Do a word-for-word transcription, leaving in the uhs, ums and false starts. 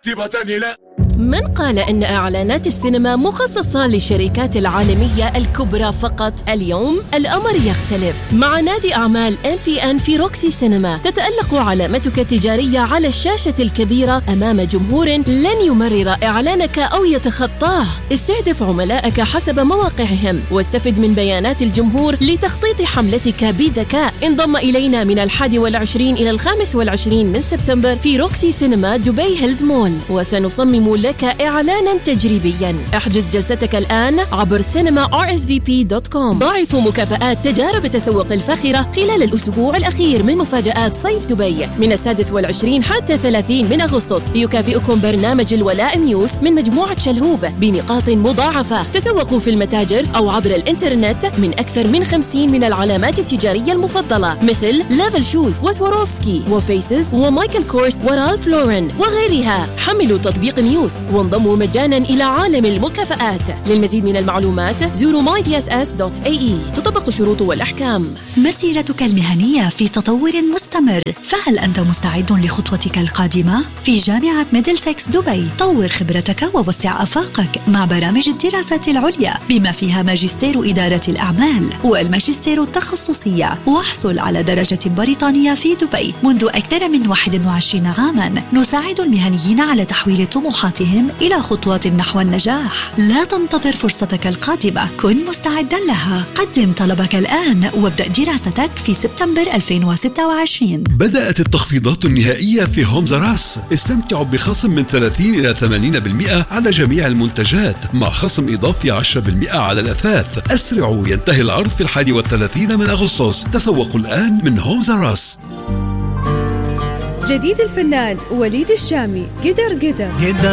اكتبها تاني. لا. من قال إن إعلانات السينما مخصصة للشركات العالمية الكبرى فقط؟ اليوم الأمر يختلف. مع نادي أعمال إم بي إن في روكسي سينما تتألق علامتك التجارية على الشاشة الكبيرة أمام جمهور لن يمرر إعلانك أو يتخطاه. استهدف عملائك حسب مواقعهم واستفد من بيانات الجمهور لتخطيط حملتك بذكاء. انضم إلينا من الحادي والعشرين إلى الخامس والعشرين من سبتمبر في روكسي سينما دبي هيلز مول، وسنصمم لك إعلانا تجريبيا. احجز جلستك الآن عبر سينما آر إس في بي دوت كوم. ضاعفوا مكافآت تجارب التسوق الفاخرة خلال الأسبوع الأخير من مفاجآت صيف دبي من السادس والعشرين حتى ثلاثين من أغسطس. يكافئكم برنامج الولاء ميوس من مجموعة شلهوب بنقاط مضاعفة. تسوقوا في المتاجر أو عبر الإنترنت من أكثر من خمسين من العلامات التجارية المفضلة مثل ليفل شوز وسواروفسكي وفيسز ومايكل كورس ورالف لورن وغيرها. حملوا تطبيق ميوس وانضموا مجانا إلى عالم المكافآت. للمزيد من المعلومات زوروا ماي دي إس إس دوت إيه إي. تطبق الشروط والأحكام. مسيرتك المهنية في تطور مستمر، فهل أنت مستعد لخطوتك القادمة؟ في جامعة ميدلسكس دبي طور خبرتك ووسع آفاقك مع برامج الدراسات العليا بما فيها ماجستير إدارة الأعمال والماجستير التخصصية، واحصل على درجة بريطانية في دبي منذ أكثر من واحد وعشرين عاما. نساعد المهنيين على تحويل طموحاتهم إلى خطوات نحو النجاح. لا تنتظر فرصتك القادمة، كن مستعدا لها. قدم طلبك الآن وابدأ دراستك في سبتمبر ألفين وستة وعشرين. بدأت التخفيضات النهائية في هومز راس. استمتعوا بخصم من ثلاثين إلى ثمانين بالمئة على جميع المنتجات مع خصم إضافي عشرة بالمئة على الأثاث. أسرعوا، ينتهي العرض في الحادي والثلاثين من أغسطس. تسوقوا الآن من هومز راس. جديد الفنان وليد الشامي قدر قدر.